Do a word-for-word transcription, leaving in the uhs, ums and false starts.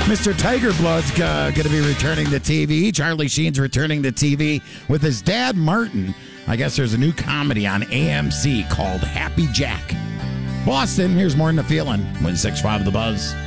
Mister Tiger Blood's uh, going to be returning to T V. Charlie Sheen's returning to T V with his dad, Martin. I guess there's a new comedy on A M C called Happy Jack. Boston, here's more in the feeling. one six five The Buzz.